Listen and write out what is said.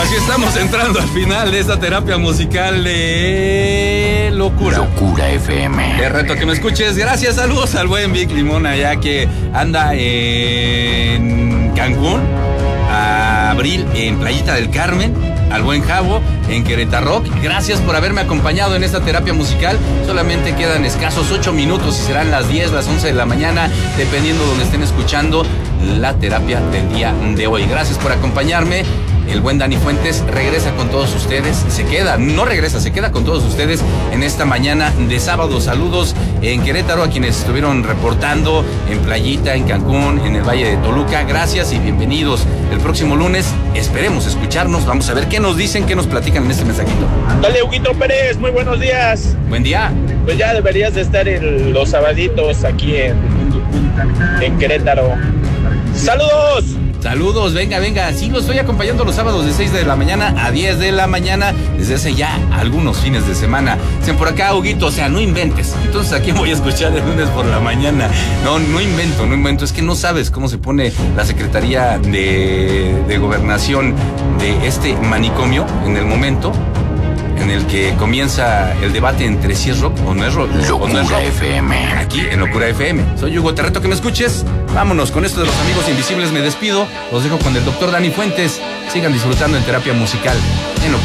Ahora sí estamos entrando al final de esta terapia musical de Locura. Locura FM. Te reto que me escuches. Gracias, saludos al buen Vic Limón allá que anda en Cancún, a Abril en Playita del Carmen, al buen Javo en Querétaro. Gracias por haberme acompañado en esta terapia musical. Solamente quedan escasos 8 minutos y serán las 10, las 11 de la mañana, dependiendo de donde estén escuchando la terapia del día de hoy. Gracias por acompañarme. El buen Dani Fuentes regresa con todos ustedes. Se queda con todos ustedes en esta mañana de sábado. Saludos en Querétaro a quienes estuvieron reportando en Playita, en Cancún, en el Valle de Toluca. Gracias y bienvenidos. El próximo lunes esperemos escucharnos. Vamos a ver qué nos dicen, qué nos platican en este mensajito. Dale, Huguito Pérez, muy buenos días. Buen día. Pues ya deberías de estar en los sabaditos aquí en Querétaro. ¡Saludos! Saludos, venga, sí, los estoy acompañando los sábados de 6 de la mañana a 10 de la mañana, desde hace ya algunos fines de semana. Dicen por acá, Huguito, o sea, no inventes. Entonces, ¿a quién voy a escuchar el lunes por la mañana? No invento, es que no sabes cómo se pone la Secretaría de Gobernación de este manicomio en el momento en el que comienza el debate entre si es rock o no es rock. Locura FM. Aquí en Locura FM. Soy Hugo, te reto que me escuches. Vámonos, con esto de los amigos invisibles me despido. Los dejo con el doctor Dani Fuentes. Sigan disfrutando en terapia musical.